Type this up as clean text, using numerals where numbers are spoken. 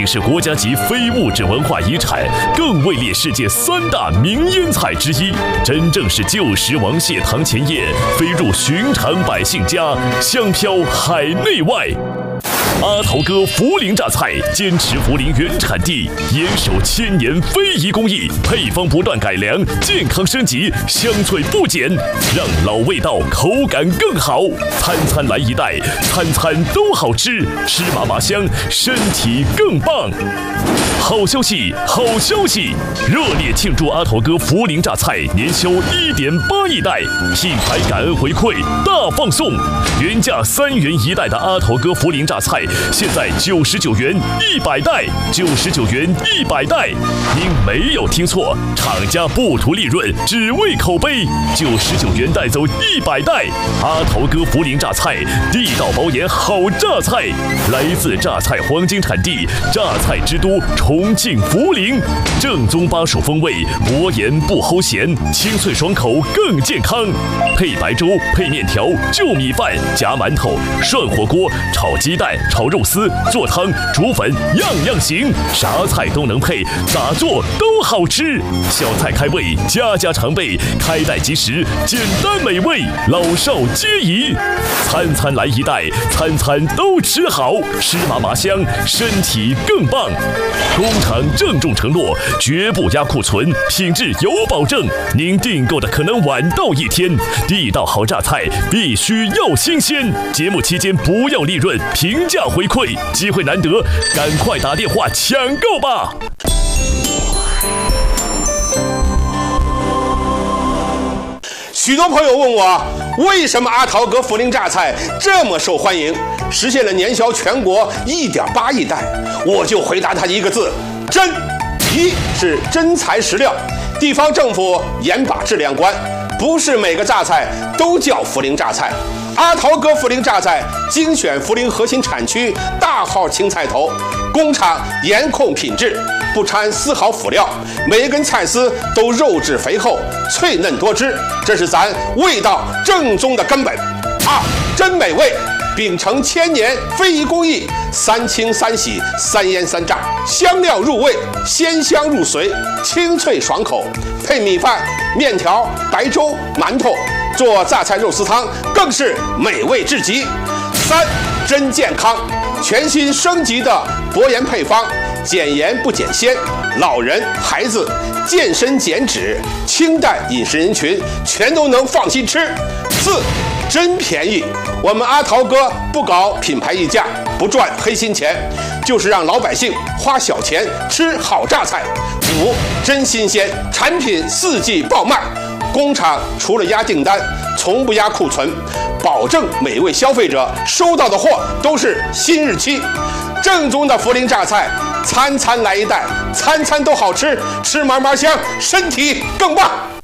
是国家级非物质文化遗产，更位列世界3大名烟菜之一，真正是旧时王谢堂前燕，飞入寻常百姓家，香飘海内外。阿桃哥涪陵榨菜坚持涪陵原产地，严守1000年非遗工艺，配方不断改良，健康升级，香脆不减，让老味道口感更好。餐餐来一袋，餐餐都好吃，吃麻麻香，身体更棒。好消息，好消息！热烈庆祝阿桃哥涪陵榨菜年销1.8亿袋，品牌感恩回馈大放送，原价3元1袋的阿桃哥涪陵榨菜，现在99元100袋，99元100袋。您没有听错，厂家不图利润，只为口碑，99元带走100袋。阿桃哥涪陵榨菜，地道保研好榨菜，来自榨菜黄金产地，榨菜之都重庆涪陵，正宗巴蜀风味，薄盐不齁咸，清脆爽口更健康。配白粥，配面条，就米饭，夹馒头，涮火锅，炒鸡蛋，炒肉丝，做汤，煮粉，样样行，啥菜都能配，咋做都好吃。小菜开胃，家家常备，开袋即食，简单美味，老少皆宜。餐餐来一袋，餐餐都吃好，吃麻麻香，身体更棒。工厂郑重承诺，绝不压库存，品质有保证。您订购的可能晚到1天，地道好榨菜必须要新鲜。节目期间不要利润，平价回馈，机会难得，赶快打电话抢购吧！ 许多朋友问我，为什么阿桃哥涪陵榨菜这么受欢迎，实现了年销全国1.8亿袋？我就回答他一个字：真。一是真材实料，地方政府严把质量关，不是每个榨菜都叫涪陵榨菜。阿桃哥涪陵榨菜精选涪陵核心产区大号青菜头，工厂严控品质，不掺丝毫辅料，每一根菜丝都肉质肥厚，脆嫩多汁，这是咱味道正宗的根本。二，真美味，秉承1000年非遗工艺，3清3洗3腌3炸，香料入味，鲜香入髓，清脆爽口，配米饭、面条、白粥、馒头，做榨菜肉丝汤更是美味至极。三，真健康，全新升级的薄盐配方，减盐不减鲜，老人、孩子、健身减脂、清淡饮食人群全都能放心吃。四，真便宜，我们阿桃哥不搞品牌溢价，不赚黑心钱，就是让老百姓花小钱吃好榨菜。五，真新鲜，产品4季爆卖，工厂除了压订单，从不压库存，保证每位消费者收到的货都是新日期。正宗的涪陵榨菜，餐餐来一袋，餐餐都好吃，吃嘛嘛香，身体更棒。